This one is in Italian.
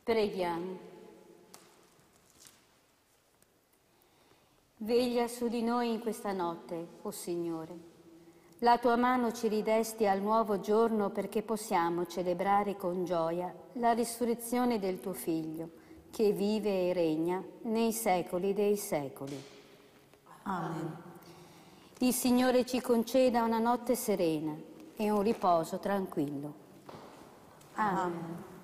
Preghiamo. Veglia su di noi in questa notte, o Signore. La tua mano ci ridesti al nuovo giorno perché possiamo celebrare con gioia la risurrezione del tuo Figlio, che vive e regna nei secoli dei secoli. Amen. Il Signore ci conceda una notte serena e un riposo tranquillo. Amen.